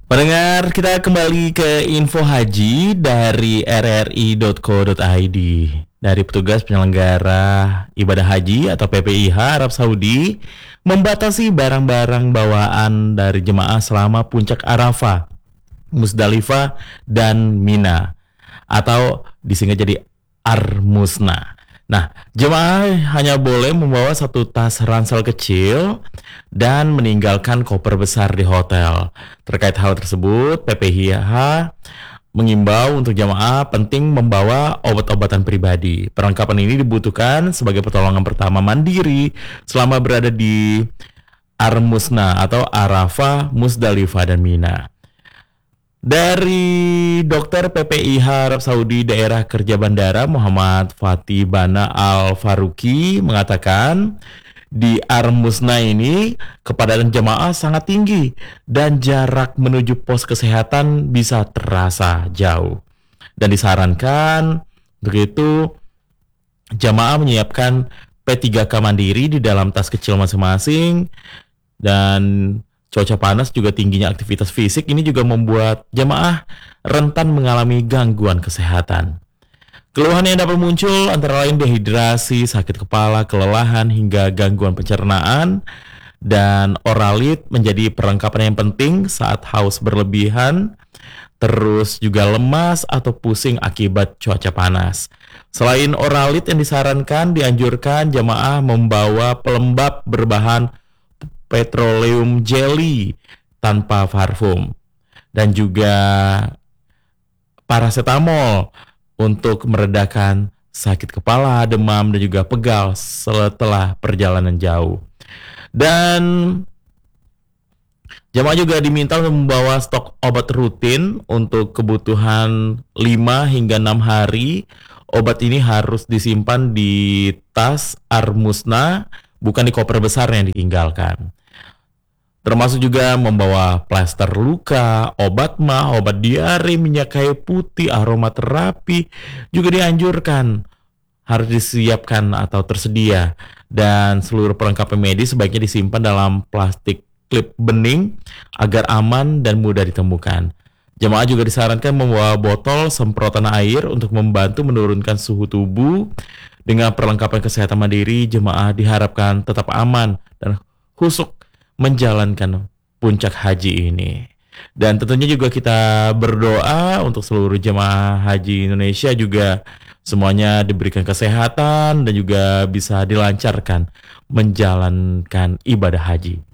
Pendengar, kita kembali ke info haji dari rri.co.id. Dari petugas penyelenggara ibadah haji atau PPIH Arab Saudi membatasi barang-barang bawaan dari jemaah selama puncak Arafah, Musdalifah, dan Mina, atau disingkat jadi Armusna. Nah, jemaah hanya boleh membawa satu tas ransel kecil dan meninggalkan koper besar di hotel. Terkait hal tersebut, PPIH mengimbau untuk jemaah penting membawa obat-obatan pribadi. Perlengkapan ini dibutuhkan sebagai pertolongan pertama mandiri selama berada di Armusna atau Arafah, Musdalifah, dan Mina. Dari Dokter PPIH Arab Saudi Daerah Kerja Bandara Muhammad Fatih Bana Al Faruqi mengatakan di Armusna ini kepadatan jemaah sangat tinggi dan jarak menuju pos kesehatan bisa terasa jauh. Dan disarankan untuk itu jemaah menyiapkan P3K mandiri di dalam tas kecil masing-masing. Dan cuaca panas juga tingginya aktivitas fisik ini juga membuat jemaah rentan mengalami gangguan kesehatan. Keluhan yang dapat muncul antara lain dehidrasi, sakit kepala, kelelahan, hingga gangguan pencernaan. Dan oralit menjadi perlengkapan yang penting saat haus berlebihan, terus juga lemas atau pusing akibat cuaca panas. Selain oralit yang dianjurkan jemaah membawa pelembab berbahan petroleum jelly tanpa parfum, dan juga paracetamol untuk meredakan sakit kepala, demam, dan juga pegal setelah perjalanan jauh. Dan jemaah juga diminta untuk membawa stok obat rutin untuk kebutuhan 5 hingga 6 hari. Obat ini harus disimpan di tas Armusna, bukan di koper besar yang ditinggalkan. Termasuk juga membawa plester luka, obat mah, obat diare, minyak kayu putih, aromaterapi juga dianjurkan harus disiapkan atau tersedia. Dan seluruh perlengkapan medis sebaiknya disimpan dalam plastik klip bening agar aman dan mudah ditemukan. Jemaah juga disarankan membawa botol semprotan air untuk membantu menurunkan suhu tubuh. Dengan perlengkapan kesehatan mandiri, jemaah diharapkan tetap aman dan khusyuk menjalankan puncak haji ini. Dan tentunya juga kita berdoa untuk seluruh jemaah haji Indonesia juga semuanya diberikan kesehatan dan juga bisa dilancarkan menjalankan ibadah haji.